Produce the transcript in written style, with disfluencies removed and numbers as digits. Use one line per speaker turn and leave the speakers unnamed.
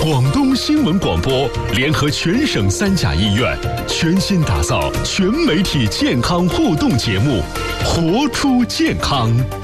广东新闻广播联合全省3甲医院，全新打造全媒体健康互动节目，活出健康。